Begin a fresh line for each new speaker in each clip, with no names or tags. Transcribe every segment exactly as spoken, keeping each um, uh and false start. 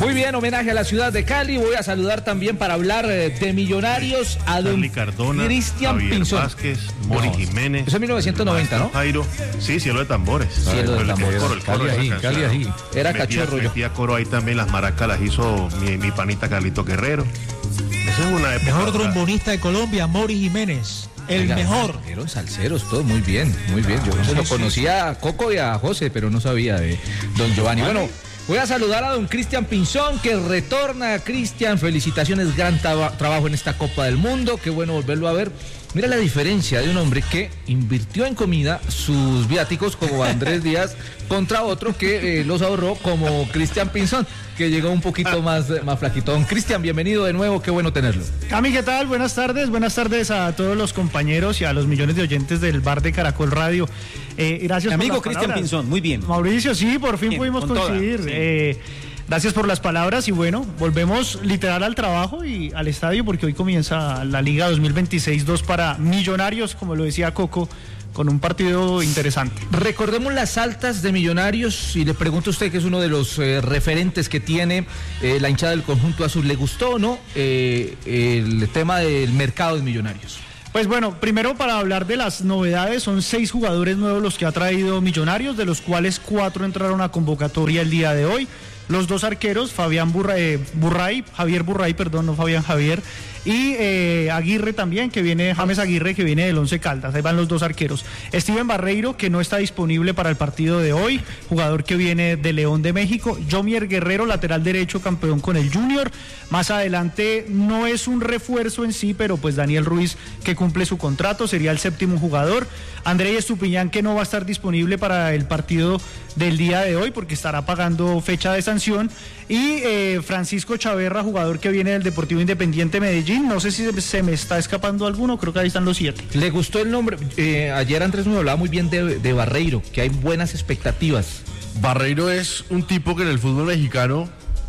Muy bien, homenaje a la ciudad de Cali. Voy a saludar también para hablar de Millonarios a don Cristian Pinzón.
Vázquez, Mori no, Jiménez.
Eso es mil novecientos noventa, ¿no?
Jairo. Sí, Cielo de Tambores.
Cielo de Tambores.
Por el coro
Cali ahí, Cali ahí. Era
metía,
cachorro yo.
Metía coro ahí también, las maracas las hizo mi, mi panita Carlito Guerrero. Esa es una época.
Mejor trombonista de Colombia, Mori Jiménez. El Oiga, mejor.
Eran salseros, todo muy bien, muy bien. Yo ah, se lo conocía a Coco y a José, pero no sabía de don Giovanni. Bueno, voy a saludar a don Cristian Pinzón, que retorna. Cristian, felicitaciones, gran tra- trabajo en esta Copa del Mundo. Qué bueno volverlo a ver. Mira la diferencia de un hombre que invirtió en comida sus viáticos como Andrés Díaz contra otro que eh, los ahorró como Cristian Pinzón, que llegó un poquito más, más flaquito. Don Cristian, bienvenido de nuevo, qué bueno tenerlo.
Cami, ¿qué tal? Buenas tardes, buenas tardes a todos los compañeros y a los millones de oyentes del bar de Caracol Radio. Eh, gracias
amigo
por
Cristian Pinzón, muy bien.
Mauricio, sí, por fin bien, pudimos coincidir. Toda, sí. eh, Gracias por las palabras y bueno, volvemos literal al trabajo y al estadio porque hoy comienza la Liga dos mil veintiséis dos para Millonarios, como lo decía Coco, con un partido interesante.
Recordemos las altas de Millonarios y le pregunto a usted, que es uno de los eh, referentes que tiene eh, la hinchada del conjunto azul, ¿le gustó o no eh, el tema del mercado de Millonarios?
Pues bueno, primero para hablar de las novedades, son seis jugadores nuevos los que ha traído Millonarios, de los cuales cuatro entraron a convocatoria el día de hoy. Los dos arqueros, Fabián Burray, Burray, Javier Burray, perdón, no Fabián Javier, y eh, Aguirre también, que viene, James Aguirre, que viene del Once Caldas, ahí van los dos arqueros. Steven Barreiro, que no está disponible para el partido de hoy, jugador que viene de León de México. Jomier Guerrero, lateral derecho, campeón con el Junior. Más adelante no es un refuerzo en sí, pero pues Daniel Ruiz, que cumple su contrato, sería el séptimo jugador. André Estupiñán, que no va a estar disponible para el partido del día de hoy porque estará pagando fecha de sanción. Y eh, Francisco Chaverra, jugador que viene del Deportivo Independiente Medellín. No sé si se me está escapando alguno, creo que ahí están los siete.
¿Le gustó el nombre? Eh, ayer Andrés nos hablaba muy bien de, de Barreiro, que hay buenas expectativas.
Barreiro es un tipo que en el fútbol mexicano,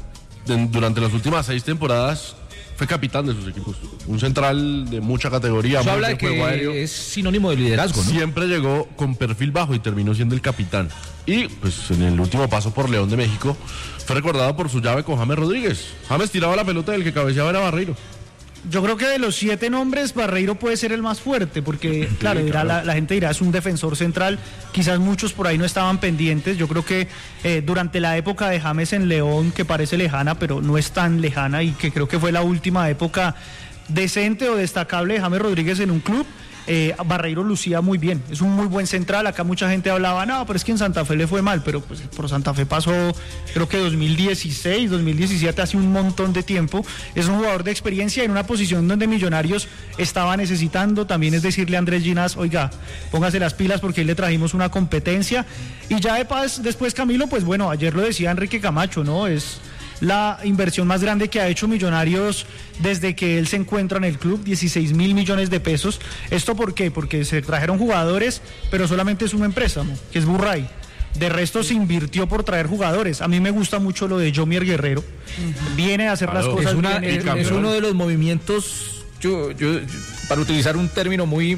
de, durante las últimas seis temporadas, fue capitán de sus equipos. Un central de mucha categoría.
Eso habla de que aéreo. Es sinónimo de liderazgo, ¿no?
Siempre llegó con perfil bajo y terminó siendo el capitán. Y pues en el último paso por León de México fue recordado por su llave con James Rodríguez. James tiraba la pelota y el que cabeceaba era Barreiro.
Yo creo que de los siete nombres, Barreiro puede ser el más fuerte, porque sí, claro, dirá, claro. La, la gente dirá, es un defensor central, quizás muchos por ahí no estaban pendientes. Yo creo que eh, durante la época de James en León, que parece lejana, pero no es tan lejana, y que creo que fue la última época decente o destacable de James Rodríguez en un club, Eh, Barreiro lucía muy bien, es un muy buen central. Acá mucha gente hablaba, no, pero es que en Santa Fe le fue mal, pero pues por Santa Fe pasó, creo que dos mil dieciséis, dos mil diecisiete, hace un montón de tiempo. Es un jugador de experiencia en una posición donde Millonarios estaba necesitando. También es decirle a Andrés Ginás, oiga, póngase las pilas porque ahí le trajimos una competencia. Y ya de paz, después Camilo, pues bueno, ayer lo decía Enrique Camacho, ¿no? Es la inversión más grande que ha hecho Millonarios desde que él se encuentra en el club, dieciséis mil millones de pesos. ¿Esto por qué? Porque se trajeron jugadores, pero solamente es un empréstamo, que es Burray. De resto se invirtió por traer jugadores. A mí me gusta mucho lo de Jomier Guerrero. Uh-huh. Viene a hacer claro, las cosas
es una,
bien.
Es, es uno de los movimientos, yo, yo, para utilizar un término muy...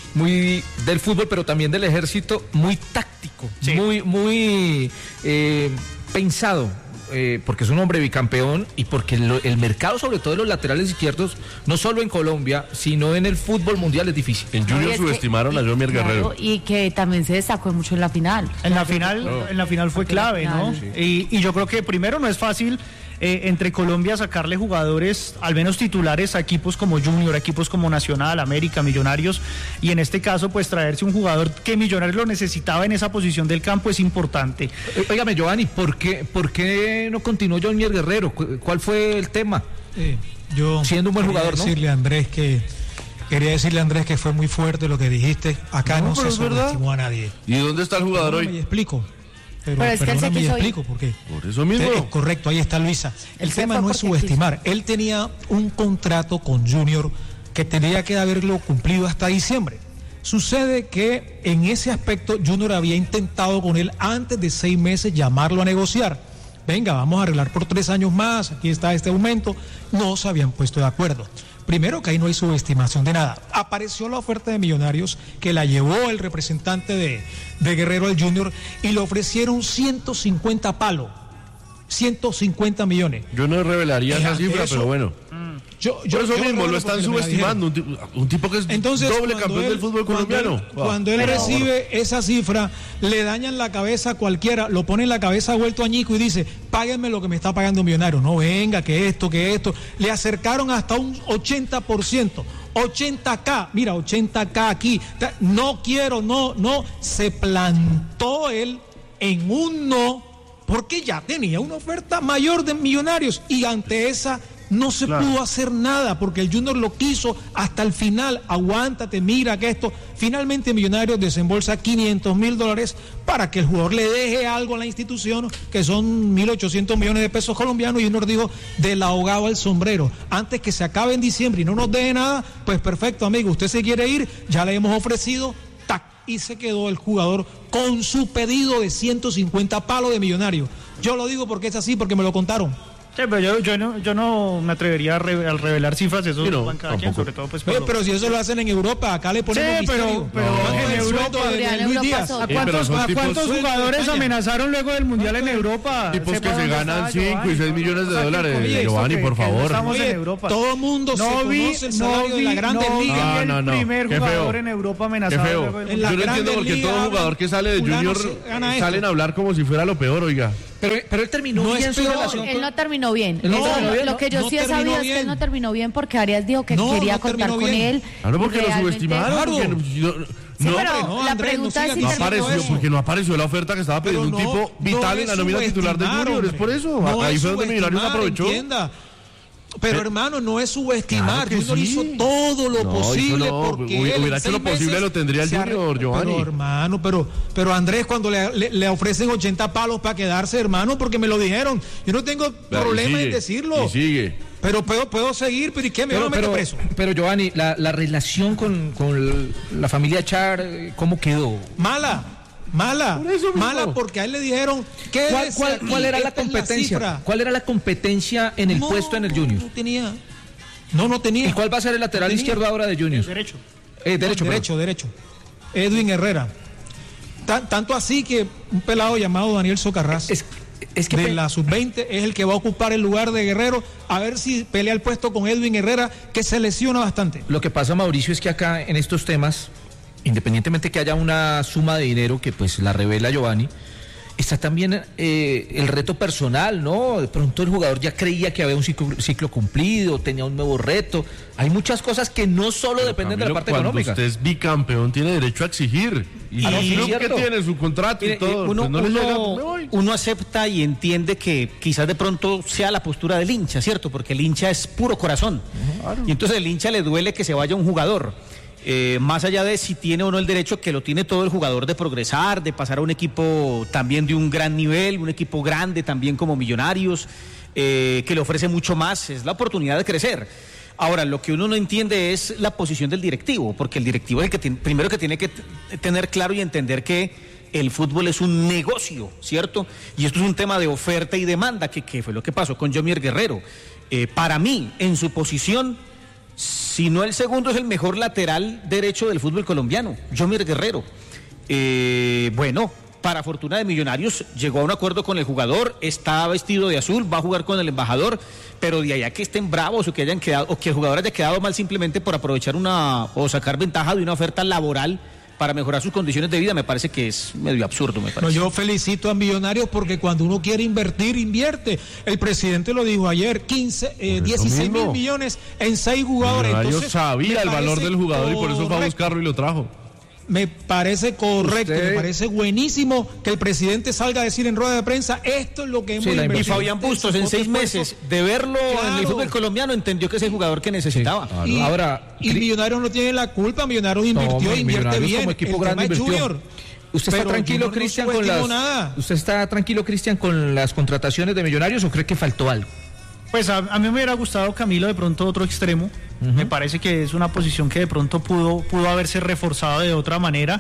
muy del fútbol, pero también del ejército, muy táctico, sí. muy, muy eh, pensado. Eh, porque es un hombre bicampeón y porque lo, el mercado, sobre todo de los laterales izquierdos, no solo en Colombia, sino en el fútbol mundial, es difícil.
En Junior no, subestimaron que, a Jomier Guerrero.
Y que también se destacó mucho en la final.
En la final, oh. en la final fue clave, ¿no? Sí. Y, y yo creo que primero no es fácil eh, entre Colombia sacarle jugadores, al menos titulares, a equipos como Junior, a equipos como Nacional, América, Millonarios, y en este caso pues traerse un jugador que Millonarios lo necesitaba en esa posición del campo es importante.
Óigame, Giovanni, ¿por qué, por qué no continuó Jomier Guerrero? ¿Cuál fue el tema?
Eh, yo
siendo un buen jugador, ¿no?
Decirle a Andrés que Quería decirle a Andrés que fue muy fuerte lo que dijiste. Acá no, no se subestimó a nadie.
¿Y dónde está el jugador
no,
hoy?
Me explico. Pero,
pero es que
perdóname,
que soy...
explico por qué.
Por eso mismo.
Eh, correcto, ahí está Luisa. El tema no es subestimar. Él tenía un contrato con Junior que tenía que haberlo cumplido hasta diciembre. Sucede que en ese aspecto Junior había intentado con él antes de seis meses llamarlo a negociar. Venga, vamos a arreglar por tres años más, aquí está este aumento. No se habían puesto de acuerdo. Primero que ahí no hay subestimación de nada. Apareció la oferta de Millonarios que la llevó el representante de, de Guerrero al Junior y le ofrecieron ciento cincuenta palos. ciento cincuenta millones.
Yo no revelaría esa cifra,
eso,
pero bueno.
Yo, yo,
Por eso
yo
mismo
no
lo están
porque me la
subestimando. Un tipo, un tipo que es
Entonces,
doble
cuando
campeón
él-
del fútbol
cuando
colombiano.
él-
Wow.
Cuando él
Pero-
recibe esa cifra, le dañan la cabeza a cualquiera, lo pone en la cabeza vuelto añico y dice, páguenme lo que me está pagando Millonario. No, venga, que esto, que esto. Le acercaron hasta un ochenta por ciento. ochenta K, mira, ochenta K aquí. No quiero, no, no. Se plantó él en un no, porque ya tenía una oferta mayor de Millonarios y ante esa no se
Claro.
pudo hacer nada porque el Junior lo quiso hasta el final. Aguántate, mira que esto. Finalmente Millonarios desembolsa quinientos mil dólares para que el jugador le deje algo a la institución, que son mil ochocientos millones de pesos colombianos, y Junior dijo, del ahogado al sombrero. Antes que se acabe en diciembre y no nos deje nada, pues perfecto, amigo, usted se quiere ir, ya le hemos ofrecido, tac, y se quedó el jugador con su pedido de ciento cincuenta palos de Millonarios. Yo lo digo porque es así, porque me lo contaron.
Sí, pero yo, yo, no, yo no me atrevería a, re- a revelar cifras, eso
Sí, no,
van cada quien,
tampoco.
sobre todo pues por
Oye,
lo-
pero si eso lo hacen en Europa, acá le ponemos
Sí, pero-
misterio.
pero
¿Cuánto
en
es el
Europa-
sueldo de-
Pero
de
en
Luis
Europa
Díaz?
son-
¿A
Sí, pero
cuántos,
son
a
tipos-
cuántos
sueldo de
jugadores
España.
amenazaron luego del Mundial en Europa?
Tipos
Sepa
que se
dónde
ganan
está
cinco y
Giovanni,
seis
no,
millones de
no saquen
dólares,
con esto,
Giovanni,
que-
por
que no
favor.
estamos
Oye,
en Europa.
todo mundo se conoce el salario de la Grandes
no vi
Ligas.
Ah,
el
no, no,
primer
qué
jugador
feo.
en Europa
Qué
amenazado.
feo.
luego del
En la
Yo no entiendo
Grandes
por qué
Ligas
todo
hablan,
jugador que sale de
fulano
Junior
se gana esto.
salen a hablar como si fuera lo peor, oiga.
Pero, pero él terminó
No
bien
es
su
peor.
relación
Él
con-
no terminó bien.
Él no
Eso,
terminó bien,
lo
¿no?
que yo
No
sí he
terminó
sabido es que
bien.
él no terminó bien porque Arias dijo que
No,
quería
no
contar
terminó
con
bien.
él.
Claro, porque lo
Realmente-
subestimaron.
Claro.
porque no- yo-
Sí,
no,
pero
no,
la
Andrés,
pregunta
no
es si
sigas
no
diciendo
apareció,
eso.
porque no apareció la oferta que estaba
Pero
pidiendo un
no,
tipo vital
no
en la
es
nómina titular de
subestimar,
Junior. Es
hombre.
por eso.
No
Ahí
es
fue donde Millonarios
subestimar,
aprovechó.
entienda. Pero
Eh,
hermano, no es subestimar.
claro que
Junior
sí.
hizo todo lo
No,
posible
hizo no,
porque
hubiera-
él en
hubiera hecho
seis
lo posible,
meses
lo tendría el
se arre-
Junior, Giovanni.
Pero hermano, pero, pero Andrés, cuando le, le- le ofrecen ochenta palos para quedarse, hermano, porque me lo dijeron. Yo no tengo
Vea, y
problema en
sigue,
decirlo.
Y sigue.
Pero puedo, puedo seguir, pero ¿y qué? Me
Pero,
van a meter
pero,
preso.
pero Giovanni, la, la relación con, con la familia Char, eh, ¿cómo quedó?
Mala, mala,
Por eso mismo.
mala, porque a él le dijeron que
¿Cuál, cuál- cuál era la competencia? ¿Cuál era la competencia en el puesto en el Junior?
No tenía. No, no tenía.
¿Y cuál va a ser el lateral
No tenía.
izquierdo ahora de Junior?
Derecho.
Eh, derecho, perdón.
derecho, derecho. Edwin Herrera. Tan- tanto así que un pelado llamado Daniel Socarrás,
Es, es que
de
pe-
la sub veinte, es el que va a ocupar el lugar de Guerrero, a ver si pelea el puesto con Edwin Herrera, que se lesiona bastante.
lo que pasa, Mauricio, es que acá en estos temas, independientemente que haya una suma de dinero que pues la revela Giovanni, está también eh, el reto personal, ¿no? De pronto el jugador ya creía que había un ciclo, ciclo cumplido, tenía un nuevo reto. Hay muchas cosas que no solo dependen de la
Camilo,
parte
cuando
económica.
usted es bicampeón, tiene derecho a exigir. Y
Ah, no,
el
sí,
club que
cierto.
tiene su contrato y
Mire,
todo,
eh, uno,
pues no le
uno-
llega, pues me voy.
uno acepta y entiende que quizás de pronto sea la postura del hincha, ¿cierto? Porque el hincha es puro corazón. Y entonces el hincha le duele que se vaya un jugador. Eh, más allá de si tiene o no el derecho, que lo tiene todo el jugador de progresar, de pasar a un equipo también de un gran nivel, un equipo grande también como Millonarios, eh, que le ofrece mucho más, es la oportunidad de crecer. Ahora, lo que uno no entiende es la posición del directivo, porque el directivo es el que tiene, primero que tiene que t- tener claro y entender que el fútbol es un negocio, ¿cierto? Y esto es un tema de oferta y demanda, que, que fue lo que pasó con Yomier Guerrero. Eh, para mí, en su posición, si no el segundo, es el mejor lateral derecho del fútbol colombiano, Yomier Guerrero. Eh, bueno, para fortuna de Millonarios, llegó a un acuerdo con el jugador, está vestido de azul, va a jugar con el embajador, pero de allá que estén bravos o que hayan quedado, o que el jugador haya quedado mal simplemente por aprovechar una o sacar ventaja de una oferta laboral para mejorar sus condiciones de vida, me parece que es medio absurdo, me
No,
parece.
yo felicito a Millonarios porque cuando uno quiere invertir, invierte. El presidente lo dijo ayer, quince, eh,
Por eso
dieciséis mil
mismo.
millones en seis jugadores.
Millonarios
Entonces,
sabía
me
el valor
parece
del jugador y por eso fue a
correcto.
buscarlo y lo trajo.
Me parece correcto,
Usted-
me parece buenísimo que el presidente salga a decir en rueda de prensa, esto es lo que hemos
Sí, la
Y
invertido.
Fabián Bustos en
Ese
seis
fue
meses
esfuerzo.
de verlo en el
Claro.
fútbol colombiano entendió que es el jugador que necesitaba.
Claro.
Y,
Ahora,
y
Cri-
Millonarios no tiene la culpa, Millonarios
No,
invirtió,
hombre,
invierte
Millonarios
bien.
como equipo
El
grande
tema es
invirtió.
Junior.
¿Usted está
Pero
tranquilo,
Junior no
Cristian, con
subestimó
las
nada.
¿Usted está tranquilo, Cristian, con las contrataciones de Millonarios o cree que faltó algo?
Pues a, a mí me hubiera gustado, Camilo, de pronto otro extremo. Me parece que es una posición que de pronto pudo, pudo haberse reforzado de otra manera.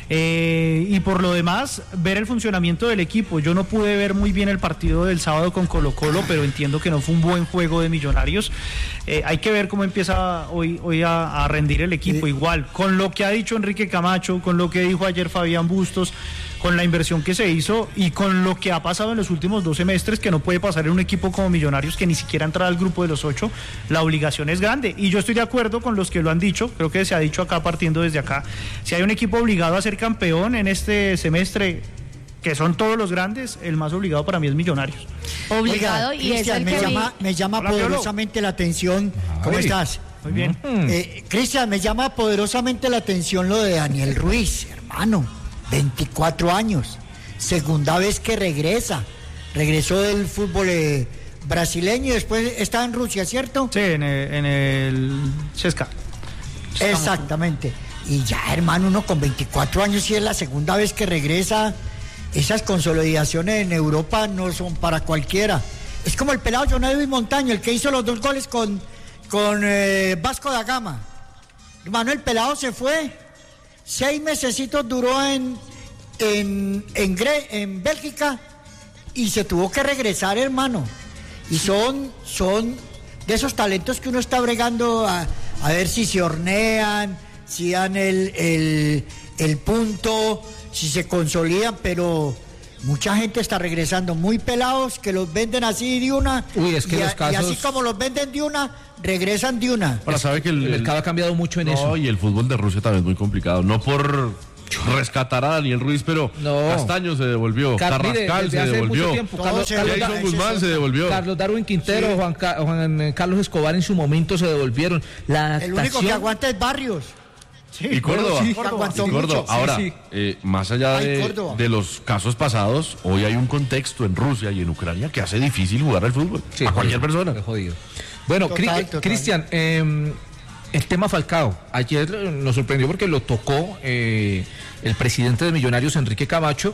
Eh, y por lo demás, ver el funcionamiento del equipo. Yo no pude ver muy bien el partido del sábado con Colo Colo, pero entiendo que no fue un buen juego de Millonarios. Eh, hay que ver cómo empieza hoy, hoy a, a rendir el equipo. Igual, con lo que ha dicho Enrique Camacho, con lo que dijo ayer Fabián Bustos, con la inversión que se hizo y con lo que ha pasado en los últimos dos semestres, que no puede pasar en un equipo como Millonarios que ni siquiera entra al grupo de los ocho, la obligación es grande. Y yo estoy de acuerdo con los que lo han dicho, creo que se ha dicho acá partiendo desde acá, si hay un equipo obligado a ser campeón en este semestre, que son todos los grandes, el más obligado para mí es Millonarios.
Obligado.
Oiga,
y es
Cristian,
el
me
que
llama, me llama
Hola,
poderosamente la atención. ¿Cómo
Ay.
estás?
Muy bien.
Eh, Cristian, me llama poderosamente la atención lo de Daniel Ruiz, hermano. veinticuatro años. Segunda vez que regresa. Regresó del fútbol eh, brasileño y después está en Rusia, ¿cierto?
Sí, en el, en el Chesca.
Exactamente. Y ya, hermano, uno con veinticuatro años, y es la segunda vez que regresa. Esas consolidaciones en Europa no son para cualquiera. Es como el pelado John Edwin Montaño, el que hizo los dos goles con, con eh, Vasco da Gama. Hermano, el pelado se fue. Seis mesecitos duró en, en, en, Gre- en Bélgica y se tuvo que regresar, hermano. Y son, son de esos talentos que uno está bregando a, a ver si se hornean, si dan el, el, el punto, si se consolidan, pero mucha gente está regresando muy pelados que los venden así de una.
Uy, es que
y,
los
a-
casos-
y así como los venden de una, regresan de una.
Ahora sabe que el,
El mercado ha cambiado mucho en
no,
eso.
y el fútbol de Rusia también es muy complicado. No por rescatar a Daniel Ruiz, pero
No.
Castaño se devolvió,
Car- mire,
Carrascal
desde
se
hace
devolvió,
mucho tiempo,
Todo
Carlos,
se
Carlos,
devuelve.
Jason
ese es
Guzmán
otro.
se devolvió.
Carlos Darwin Quintero,
Sí.
Juan, Ca- Juan, eh, Carlos Escobar en su momento se devolvieron. La
El único que
adaptación-
aguanta es Barrios.
Y Córdoba,
sí, aguantó
y Córdoba.
mucho.
Ahora,
Sí, sí.
eh, más allá
Ay,
de,
Córdoba.
de los casos pasados, hoy hay un contexto en Rusia y en Ucrania que hace difícil jugar al fútbol
Sí,
a cualquier
jodido,
persona.
es jodido. Bueno,
Total,
Cri-
total.
Cristian, eh, el tema Falcao. Ayer nos sorprendió porque lo tocó eh, el presidente de Millonarios, Enrique Camacho,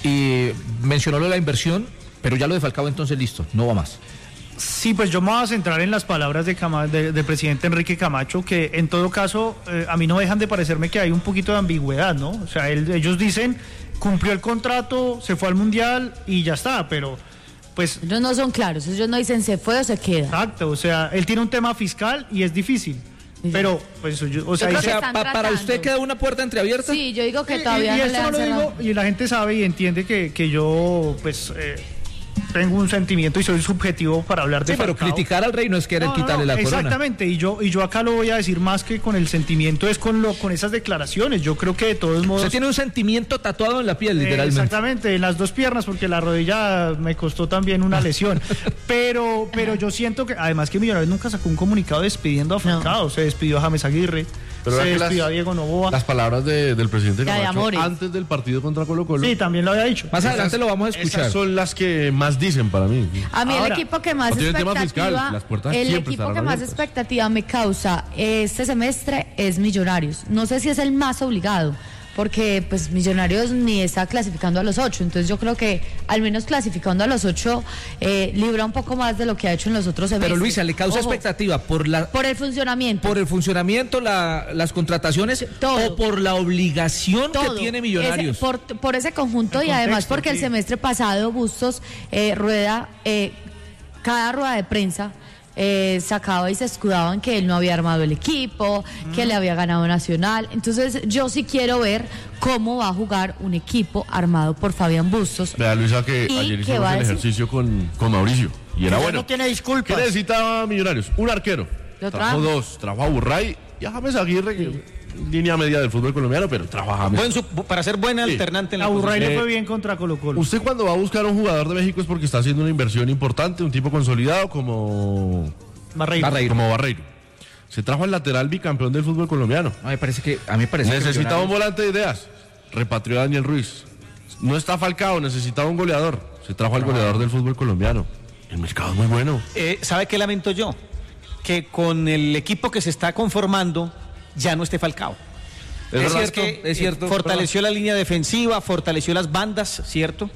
y mencionó lo de la inversión, pero ya lo de Falcao entonces listo, no va más.
Sí, pues yo me voy a centrar en las palabras de Cama- de- del presidente Enrique Camacho, que en todo caso eh, a mí no dejan de parecerme que hay un poquito de ambigüedad, ¿no? O sea, él- ellos dicen, cumplió el contrato, se fue al Mundial y ya está, pero pues
Ellos no son claros, ellos no dicen se fue o se queda.
exacto, o sea, él tiene un tema fiscal y es difícil, pero pues yo, o sea,
Yo
O
creo
dice-
sea,
están
pa- para
tratando.
usted queda una puerta entreabierta.
Sí, yo digo que
Y-
todavía
y, y
no le
esto no
han
lo
cerrado.
digo, y la gente sabe y entiende que, que yo pues eh, tengo un sentimiento y soy subjetivo para hablar de
Sí, pero
Falcao.
criticar al rey no es querer
No, no,
quitarle
no,
la corona.
exactamente, y yo y yo acá lo voy a decir más que con el sentimiento, es con lo con esas declaraciones. Yo creo que de todos modos
Usted tiene un sentimiento tatuado en la piel,
eh,
literalmente.
exactamente, en las dos piernas, porque la rodilla me costó también una lesión. pero pero yo siento que, además que Millonarios nunca sacó un comunicado despidiendo a Falcao, se despidió a James Aguirre,
Pero
se
vea que
despidió
las-
a Diego Novoa.
Las palabras de- del presidente
Ya, de
Camacho
amores.
antes del partido contra Colo Colo.
Sí, también lo había dicho.
Más adelante lo vamos a escuchar.
Esas son las que más dicen para mí.
A mí
Ahora,
el equipo que más
no tiene tema fiscal,
expectativa,
las puertas
el
siempre
equipo
estarán
que más
abiertas.
expectativa me causa este semestre es Millonarios. No sé si es el más obligado, porque pues Millonarios ni está clasificando a los ocho, entonces yo creo que al menos clasificando a los ocho eh, libra un poco más de lo que ha hecho en los otros semestres.
Pero Luisa, ¿le causa
Ojo,
expectativa por la
por el funcionamiento.
por el funcionamiento, la- las contrataciones
Todo.
o por la obligación
Todo.
que tiene Millonarios?
Ese- por, por ese conjunto
El
y además
contexto,
porque el
sí.
semestre pasado Bustos eh, Rueda, eh, cada rueda de prensa eh, sacaba y se escudaba en que él no había armado el equipo, que le había ganado Nacional. Entonces yo sí quiero ver cómo va a jugar un equipo armado por Fabián Bustos.
Vea, Luisa, que
¿Y
ayer
qué
hicimos
va a
el
decir?
ejercicio con, con Mauricio. Y era
Ya
bueno.
no tiene
¿Qué
disculpas.
necesitaba Millonarios? Un arquero.
Lo
Trajo
trajo.
dos. Trajo a Burray y a James Aguirre, que línea media del fútbol colombiano, pero trajo a James.
Buen su- para ser buena
Sí.
alternante en la
A Burray
posición.
le
Eh,
fue bien contra Colo Colo.
Usted cuando va a buscar a un jugador de México es porque está haciendo una inversión importante, un tipo consolidado como
Barreiro.
Barreiro.
como Barreiro. Se trajo al lateral bicampeón del fútbol colombiano.
A mí me parece que a mí me parece que
Necesitaba un
Millonarios-
volante de ideas. Repatrió a Daniel Ruiz. No está Falcao, necesitaba un goleador. Se trajo al goleador del fútbol colombiano. El mercado es muy bueno.
Eh, ¿Sabe qué lamento yo? Que con el equipo que se está conformando ya no esté Falcao.
Es
Decías
cierto,
que,
es cierto.
eh, fortaleció la línea defensiva, fortaleció las bandas, ¿cierto?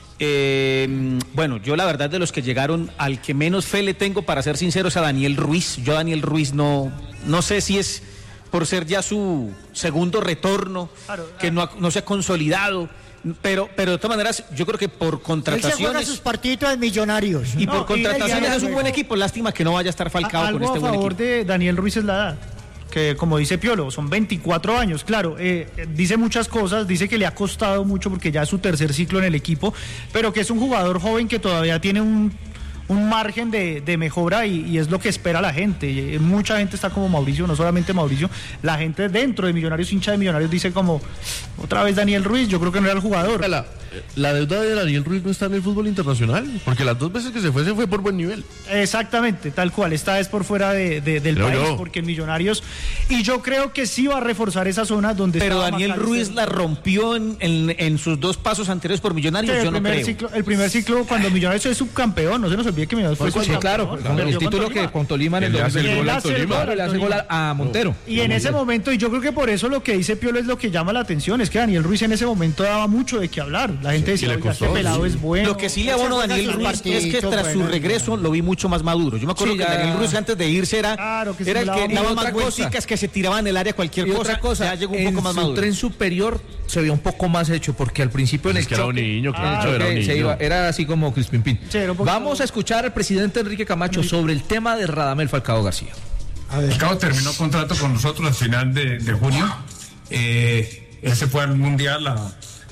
Eh, bueno, yo la verdad de los que llegaron, al que menos fe le tengo, para ser sincero, es a Daniel Ruiz. Yo a Daniel Ruiz no, no sé si es por ser ya su segundo retorno,
Claro,
que no, ha- no se ha consolidado, pero, pero de todas maneras, yo creo que por
Él se juega
contrataciones
sus partiditos de Millonarios.
y
No,
por
y-
contrataciones
y-
es un buen equipo. Lástima que no vaya a estar Falcao
Algo
con este
a
buen
favor
equipo.
de Daniel Ruiz es la edad. que como dice Piolo, son veinticuatro años, claro, eh, dice muchas cosas, dice que le ha costado mucho porque ya es su tercer ciclo en el equipo, pero que es un jugador joven que todavía tiene un, un margen de, de mejora y, y es lo que espera la gente. Y, eh, mucha gente está como Mauricio, no solamente Mauricio, la gente dentro de Millonarios, hincha de Millonarios, dice como, otra vez Daniel Ruiz, yo creo que no era el jugador.
La, la deuda de Daniel Ruiz no está en el fútbol internacional, porque las dos veces que se fue, se fue por buen nivel.
Exactamente, tal cual, esta vez por fuera de, de, del
Creo
país,
yo.
porque en Millonarios, y yo creo que sí va a reforzar esa zona donde
Pero
estaba
Daniel
Macalister.
Ruiz la rompió en, en, en sus dos pasos anteriores por Millonarios,
Sí, el
yo no
primer
creo.
ciclo, el primer ciclo cuando Millonarios es subcampeón, no se nos olvide que Millonarios fue
Sí,
subcampeón.
claro, con el
perdió
título
con
que con Tolima en el
Él le hace el
dos mil
gol
Él
al
hace el
Tolima.
gol.
Claro, le hace gol a, a Montero.
Y en ese momento, y yo creo que por eso lo que dice Piolo es lo que llama la atención, es que Daniel Ruiz en ese momento daba mucho de qué hablar. La gente decía,
le
oiga, este
costó,
pelado
sí.
es bueno.
Lo que sí le abono a Daniel Ruiz es que tras su regreso lo vi mucho más maduro. Yo me acuerdo
Sí,
que
ya.
Daniel Ruiz antes de irse era,
Claro, que
era el
simulaba
que daba
mucho.
más
Y otra
vuelticas, que se tiraba en el área cualquier
Y
cosa.
otra cosa,
ya llegó un
en
poco más
su
maduro.
tren superior se veía un poco más hecho, porque al principio en
Es
el
que era un
choque-
niño,
en el
claro, era un
choque se
niño.
iba- era así como Crispin Pin.
Sí, era un poquito-
Vamos a escuchar al presidente Enrique Camacho sobre el tema de Radamel Falcao García.
Falcao terminó contrato con nosotros al final de, de junio. Eh, él se fue al Mundial a,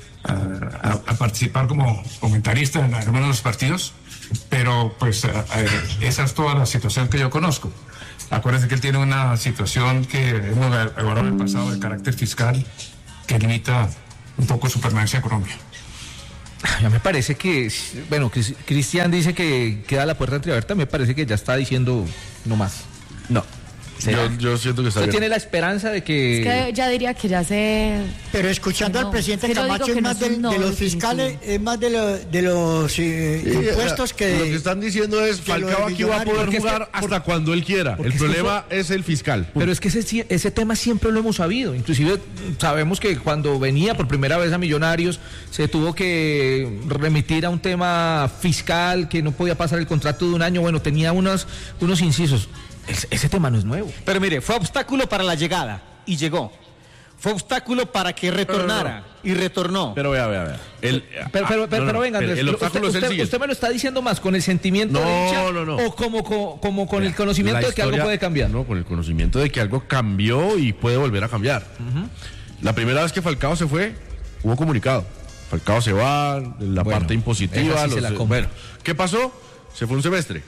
a- a participar como comentarista en algunos de los partidos, pero pues a- a- esa es toda la situación que yo conozco. Acuérdense que él tiene una situación que hemos elaborado en el pasado de carácter fiscal que limita un poco su permanencia en Colombia.
Ya me parece que, bueno, Cris- Cristian dice que queda la puerta entreabierta, me parece que ya está diciendo no más. No.
Yo, yo siento que está
¿Usted
bien.
tiene la esperanza de que...
Es que ya diría que ya se...
Pero escuchando
No,
al presidente
es que yo digo
Camacho
que
es
no
más
es un
del-
no
de los
definitivo.
fiscales, es más de, lo- de los eh,
Sí,
impuestos
o sea,
que...
Lo que están diciendo es,
que lo
Falcao
de
aquí va a
Millonarios.
poder
Porque es que-
jugar hasta cuando él quiera.
porque
El
es que
problema es el fiscal. punto.
Pero es que ese, ese tema siempre lo hemos sabido. Inclusive sabemos que cuando venía por primera vez a Millonarios se tuvo que remitir a un tema fiscal, que no podía pasar el contrato de un año. Bueno, tenía unos, unos incisos. Ese, ese tema no es nuevo.
Pero mire, fue obstáculo para la llegada y llegó. Fue obstáculo para que retornara y retornó.
Pero vea, vea, vea. El,
Pero, pero,
ah,
pero,
no,
pero
no,
venga,
el-
Andrés,
el
lo-
obstáculo
usted,
es el
usted-
siguiente.
usted me lo está diciendo más con el sentimiento
No,
de hincha
no, no.
o como, como, como con el
La
conocimiento de que algo
historia-
puede cambiar.
No, con el conocimiento de que algo cambió y puede volver a cambiar. La primera vez que Falcao se fue, hubo comunicado. Falcao se va, la
Bueno,
parte impositiva.
esa sí se
los-
la compro.
bueno, ¿qué pasó? Se fue un semestre.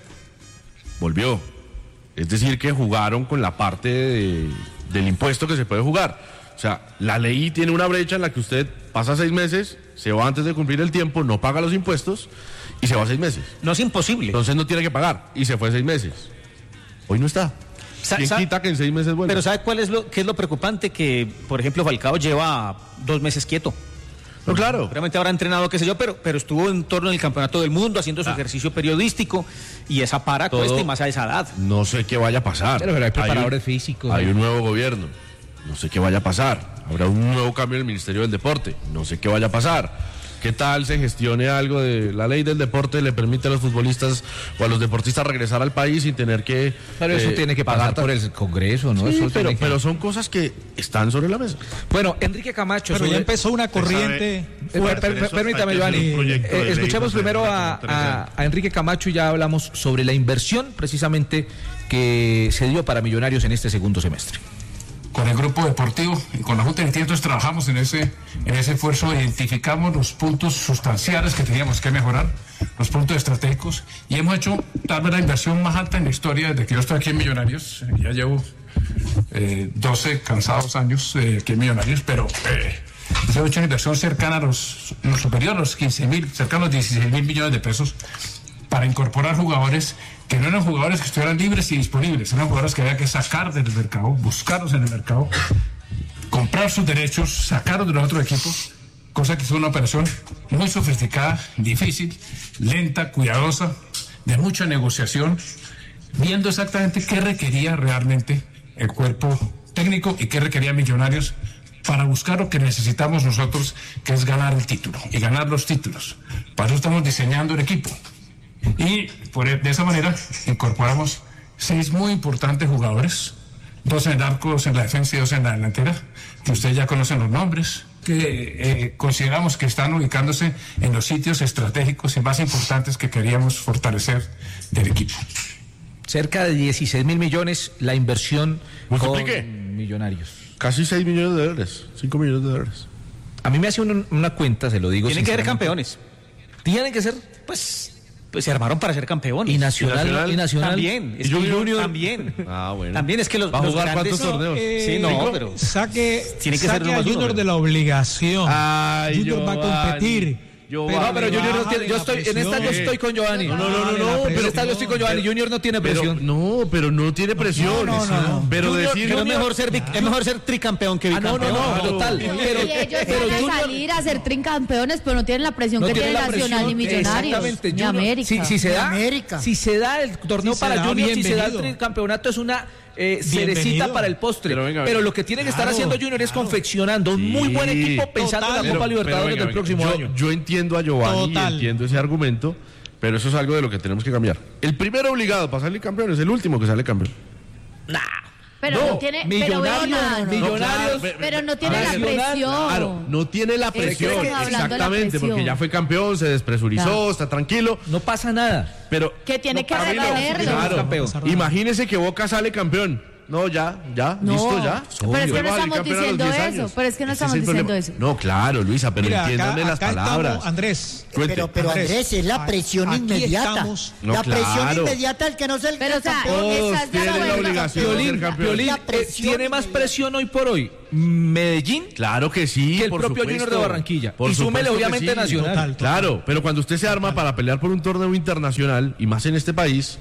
Volvió. Es decir, que jugaron con la parte de- del impuesto que se puede jugar. O sea, la ley tiene una brecha en la que usted pasa seis meses, se va antes de cumplir el tiempo, no paga los impuestos y se va seis meses.
No es imposible.
Entonces no tiene que pagar y se fue seis meses. Hoy no está.
Sa-
¿Quién
sa-
quita que en seis meses vuelva?
Pero ¿sabe cuál es lo qué es lo preocupante? Que, por ejemplo, Falcao lleva dos meses quieto.
No, claro.
Seguramente habrá entrenado, qué sé yo, pero, pero estuvo en torno del campeonato del mundo haciendo su ejercicio periodístico y esa para
Todo-
cuesta y más a esa edad.
No sé qué vaya a pasar.
Pero, pero hay
un-
preparadores físicos.
Hay un nuevo gobierno. No sé qué vaya a pasar. Habrá un nuevo cambio en el Ministerio del Deporte. No sé qué vaya a pasar. ¿Qué tal se gestione algo de la ley del deporte? Le permite a los futbolistas o a los deportistas regresar al país sin tener que.
Pero eso
eh,
tiene que pasar
pagar
por el Congreso, ¿no?
Sí,
Eso
pero,
tiene que-
pero son cosas que están sobre la mesa.
Bueno, Enrique Camacho.
Pero ya
sobre-
empezó una corriente
Eh, per-
fuerte.
per- permítame,
hay que hacer
Giovanni.
un proyecto de
Eh,
ley
escuchemos
para
primero
hacer
a,
una conferencia.
a- a Enrique Camacho y ya hablamos sobre la inversión precisamente que se dio para Millonarios en este segundo semestre.
Con el grupo deportivo y con la Junta de Directores trabajamos en ese, en ese esfuerzo, identificamos los puntos sustanciales que teníamos que mejorar, los puntos estratégicos, y hemos hecho tal vez la inversión más alta en la historia desde que yo estoy aquí en Millonarios. Ya llevo eh, doce cansados años eh, aquí en Millonarios, pero eh, hemos hecho una inversión cercana a los, no, superior a los quince mil, cercana a los dieciséis mil millones de pesos para incorporar jugadores que no eran jugadores que estuvieran libres y disponibles, eran jugadores que había que sacar del mercado, buscarlos en el mercado, comprar sus derechos, sacarlos de los otros equipos, cosa que es una operación muy sofisticada, difícil, lenta, cuidadosa, de mucha negociación, viendo exactamente qué requería realmente el cuerpo técnico y qué requería Millonarios para buscar lo que necesitamos nosotros, que es ganar el título y ganar los títulos. Para eso estamos diseñando el equipo. Y por, de esa manera incorporamos seis muy importantes jugadores, dos en el arco, dos en la defensa y dos en la delantera, que ustedes ya conocen los nombres, que eh, consideramos que están ubicándose en los sitios estratégicos y más importantes que queríamos fortalecer del equipo.
Cerca de dieciséis mil millones la inversión
Multiplique.
con Millonarios.
Casi seis millones de dólares, cinco millones de dólares.
A mí me hace una, una cuenta, se lo digo.
Tienen que ser
sinceramente.
campeones.
Tienen que ser.
Pues, pues se armaron para ser campeones.
Y Nacional,
¿Y Nacional?
y Nacional
También, es
¿Y
que
Junior?
también.
Ah, bueno.
También es que los,
¿Va a
los
jugar
grandes-
cuántos torneos?
Sí, no, pero
saque,
Tiene que
saque
ser uno
a
más uno,
Junior
pero-
de la obligación.
Ay,
Junior va a
Giovanni,
competir.
Giovanni.
No, pero Junior no tiene, yo
Bájale
estoy,
la
en esta yo
presión.
estoy con Giovanni.
No, no, no, no, no,
En
pero-
esta yo estoy con Giovanni. Junior no tiene
Pero,
presión.
no, pero no tiene presión.
no, no, no.
Pero
Junior-
decir
pero es mejor ser bic- es mejor ser tricampeón que
Ah, no,
bicampeón.
no, no, total.
Y
Pero,
ellos
pero
van a
Junior
salir a ser trincampeones, pero no tienen la presión
no
que
tiene
tiene
la
Nacional
presión.
ni Millonarios
Exactamente.
ni
Junior-
América.
Si, si se
Ni
da,
América.
si se da el torneo
Si se
para
da,
Junior, si se da el
bienvenido.
tricampeonato es una eh, cerecita
Bienvenido.
para el postre.
Pero venga,
Pero
venga.
lo que tiene que estar
Claro,
haciendo Junior es
claro.
confeccionando un muy buen
Sí.
equipo pensando
Total.
en la Copa
Pero-
Libertadores
pero venga,
del próximo
yo,
año.
Yo entiendo a Giovanni
Total.
y entiendo ese argumento, pero eso es algo de lo que tenemos que cambiar. El primero obligado para salir campeón es el último que sale campeón.
Pero
No,
no, tiene, pero
Millonarios,
veo nada.
Millonarios,
pero no tiene la
Nacional,
presión.
Claro, no tiene la
Estamos
presión.
hablando de la
Exactamente,
presión.
porque ya fue campeón, se despresurizó,
Claro.
está tranquilo.
No pasa nada.
Pero
Que tiene que
Camilo,
retenerlo.
claro,
Campeón.
imagínese que Boca sale campeón. No, ya, ya,
No,
listo, ya.
pero es que
Obvio.
no
Va a salir
estamos
campeón a los
diciendo
diez
eso,
años.
pero es que no
Ese
estamos
el
diciendo
problema.
eso.
No, claro, Luisa, pero
Mira, acá,
entiéndame las
acá
palabras.
estamos, Andrés.
Cuente.
Pero, pero
Andrés,
Andrés, es la presión
aquí
inmediata.
estamos.
No,
la presión
claro.
inmediata del que no es el
Pero, o sea,
campeón.
esa
Todos
es la
tienen la
buena.
obligación de ser
Piolín,
campeón.
Piolín,
La
eh,
presión
tiene más
inmediata.
presión hoy por hoy Medellín
Claro que sí,
que el
por
propio
supuesto.
Junior de Barranquilla.
Por
Y súmele
supuesto que
obviamente
sí.
Nacional.
Total.
Claro, pero cuando usted se arma para pelear por un torneo internacional, y más en este país,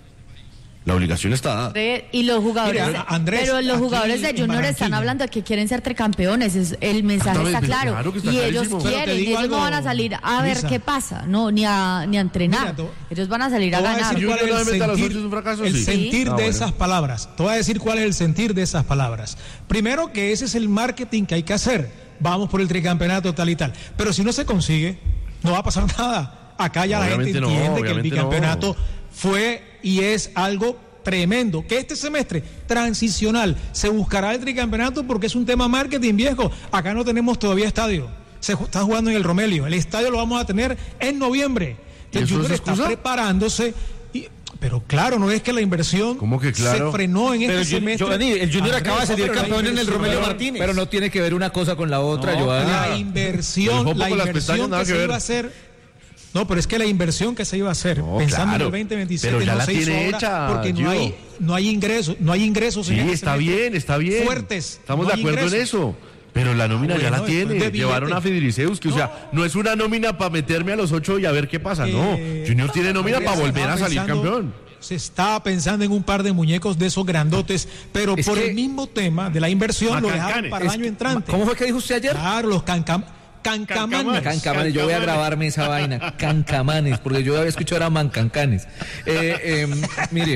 la obligación está dada.
De- y los jugadores,
Mira, Andrés,
pero los
aquí
jugadores de
en
Junior están
Barranquilla.
hablando de que quieren ser tricampeones, es, el mensaje está
Exactamente,
claro,
claro que está
y ellos
clarísimo.
Pero te
quieren,
digo
ellos
algo,
no van a salir a ver
Luisa.
qué pasa, no, ni a, ni a entrenar,
Mira, tú-
ellos van a salir a
Te voy
ganar.
decir cuál es
Junior
el
nuevamente a los
sentir,
ocho es un fracaso,
el
sí.
sentir
Ah,
de
bueno.
esas palabras. Te voy a decir cuál es el sentir de esas palabras. Primero que ese es el marketing que hay que hacer. Vamos por el tricampeonato tal y tal. Pero si no se consigue, no va a pasar nada. Acá ya la gente
Obviamente no,
entiende que el
obviamente
bicampeonato
no.
fue y es algo tremendo. Que este semestre transicional se buscará el tricampeonato porque es un tema marketing viejo. Acá no tenemos todavía estadio. Se ju- está jugando en el Romelio. El estadio lo vamos a tener en noviembre.
¿Y
El
eso
Junior
es
está
excusa?
preparándose. y- pero claro, no es que la inversión
¿Cómo que claro?
se frenó en
Pero
este
Ju-
semestre.
Giovanni, el Junior
Andrés,
acaba de salir
pero la
campeón en el
inversión-
Romelio
pero-
Martínez.
Pero no tiene que ver una cosa con la otra, Giovanni.
La inversión,
El
la
Jopo con las
inversión
pestañas, nada
que
que
se
ver.
iba a hacer. No, pero es que la inversión que se iba a hacer,
No,
pensando
claro,
en el veinte veintisiete,
pero ya
no
la
se hizo
tiene
ahora
hecha,
porque no
Gio.
hay, no hay ingresos, no hay ingresos. en
Sí,
este
está
semestre
bien, está bien.
Fuertes.
Estamos
no
de
hay
acuerdo en
ingresos.
eso. Pero la nómina
Ah,
ya
bueno,
la tiene.
después de
Llevaron
billete.
a Fidriseus, que o sea, no es una nómina para meterme a los ocho y a ver qué pasa. No,
Eh,
Junior tiene nómina
Andrés,
para volver a
estaba
salir
pensando-
campeón.
Se estaba pensando en un par de muñecos de esos grandotes, pero
Es
por
que-
el mismo tema de la inversión lo dejaron
Macancanes.
para el
Es
año
que-
entrante.
¿Cómo fue que dijo usted ayer?
Claro, los cancam cancamanes.
Cancamanes, yo voy a grabarme esa vaina, cancamanes, porque yo había escuchado era mancancanes. Eh, eh, mire,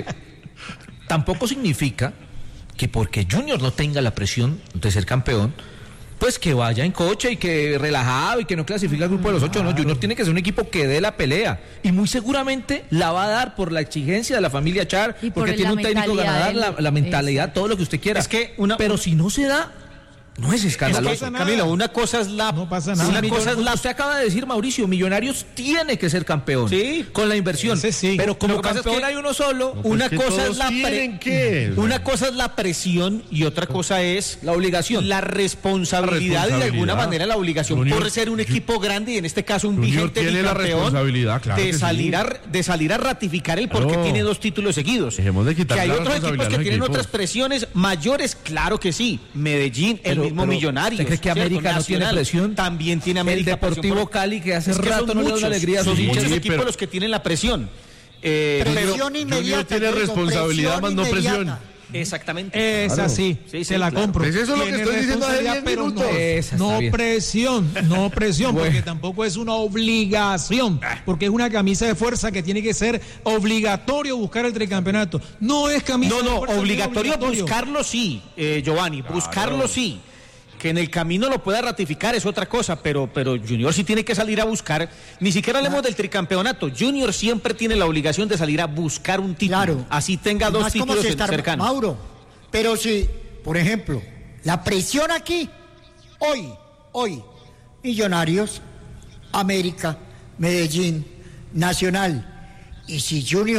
tampoco significa que porque Junior no tenga la presión de ser campeón, pues que vaya en coche y que relajado y que no clasifique al grupo de los ocho. No, Junior tiene que ser un equipo que dé la pelea y muy seguramente la va a dar por la exigencia de la familia Char,
Y por
porque tiene
la
un técnico
mentalidad
ganador,
del-
la, la mentalidad,
Exacto.
todo lo que usted quiera.
Es que una-
Pero si no se da, no es
Es
escandaloso.
que- nada.
Camilo, una cosa es la
No pasa
Sí,
nada.
una
Millon-
cosa es la
Usted acaba de decir, Mauricio, Millonarios tiene que ser campeón.
Sí.
Con la inversión.
Ese sí.
Pero como
Lo que pasa es
campeón
que-
hay uno solo,
pues
una
que
cosa
todos
es la pre-
tienen que.
una cosa es la presión y otra cosa es
la obligación.
la responsabilidad, y de alguna
responsabilidad.
manera la obligación
Junior-
por ser un equipo grande y en este caso un
Junior
vigente
tiene la
bicampeón,
responsabilidad, claro
de
que sí.
salir a de salir a ratificar el por qué
Claro.
tiene dos títulos seguidos.
Dejemos de
que
quitarle
hay
la
otros equipos
responsabilidad
que
a los
tienen
equipos.
otras presiones mayores, claro que sí. Medellín, el
Pero-
mismo
pero,
Millonarios.
¿usted cree que
¿cierto?
América no tiene
Nacional,
presión?
También tiene
El
América
Deportivo
presión por-
Cali, que hace
Es que
rato
son
no le da
muchos,
una alegría a sus
son
hinchas.
muchos
Sí,
equipos
pero-
los que tienen la presión. Eh, pero-
Presión inmediata.
tiene
te digo,
responsabilidad, más no presión.
inmediata.
exactamente.
Es
Claro.
así,
Sí, sí,
se la
claro.
compro.
Pues eso es lo que
Tiene
estoy diciendo hace
responsabilidad,
diez
pero
minutos.
No,
Esa está
no
bien.
presión, no presión,
Bueno.
porque tampoco es una obligación, porque es una camisa de fuerza que tiene que ser obligatorio buscar el tricampeonato. No es camisa
No,
de
no,
fuerza, ni
obligatorio,
obligatorio.
buscarlo sí, eh, Giovanni, buscarlo sí. Que en el camino lo pueda ratificar es otra cosa, pero, pero Junior sí tiene que salir a buscar, ni siquiera hablemos del tricampeonato, Junior siempre tiene la obligación de salir a buscar un título,
Claro.
así tenga
Y
dos
más como
títulos
se está-
cercanos.
Mauro, pero si, por ejemplo, la presión aquí, hoy, hoy, Millonarios, América, Medellín, Nacional, y si Junior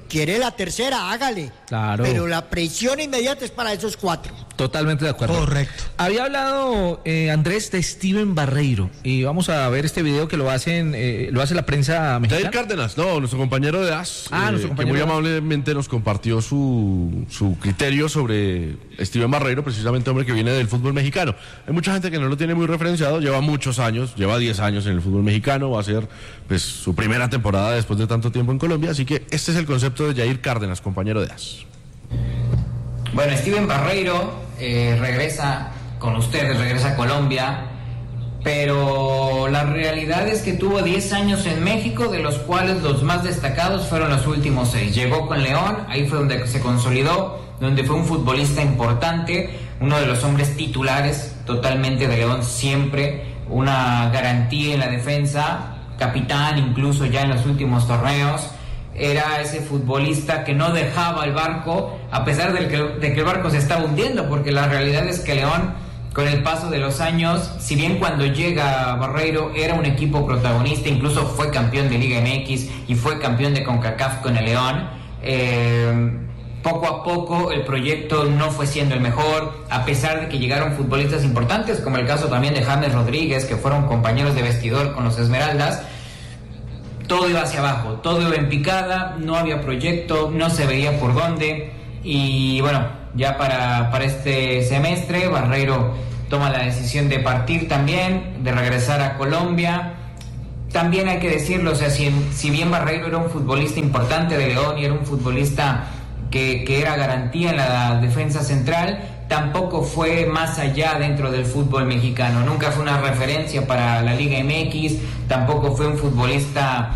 quiere la tercera, hágale.
Claro.
Pero la presión inmediata es para esos cuatro.
Totalmente de acuerdo.
Correcto.
Había hablado eh, Andrés de Steven Barreiro y vamos a ver este video que lo hacen, eh, lo hace la prensa mexicana.
Jair Cárdenas, no, nuestro compañero de A S,
Ah,
eh,
nuestro compañero
que muy
de A S.
amablemente nos compartió su, su criterio sobre Steven Barreiro, precisamente hombre que viene del fútbol mexicano. Hay mucha gente que no lo tiene muy referenciado, lleva muchos años, lleva diez años en el fútbol mexicano, va a ser pues su primera temporada después de tanto tiempo en Colombia, así que este es el concepto de Jair Cárdenas, compañero de A S.
Bueno, Steven Barreiro eh, regresa con ustedes, regresa a Colombia, pero la realidad es que tuvo diez años en México, de los cuales los más destacados fueron los últimos seis. Llegó con León, ahí fue donde se consolidó, donde fue un futbolista importante, uno de los hombres titulares totalmente de León siempre, una garantía en la defensa, capitán incluso ya en los últimos torneos. Era ese futbolista que no dejaba el barco, a pesar de que, de que el barco se estaba hundiendo, porque la realidad es que León, con el paso de los años, si bien cuando llega Barreiro era un equipo protagonista, incluso fue campeón de Liga M X y fue campeón de CONCACAF con el León, eh, poco a poco el proyecto no fue siendo el mejor, a pesar de que llegaron futbolistas importantes, como el caso también de James Rodríguez, que fueron compañeros de vestidor con los Esmeraldas. Todo iba hacia abajo, todo iba en picada, no había proyecto, no se veía por dónde. Y bueno, ya para, para este semestre, Barreiro toma la decisión de partir también, de regresar a Colombia. También hay que decirlo, o sea, si, si bien Barreiro era un futbolista importante de León y era un futbolista que, que era garantía en la defensa central, tampoco fue más allá dentro del fútbol mexicano. Nunca fue una referencia para la Liga M X, tampoco fue un futbolista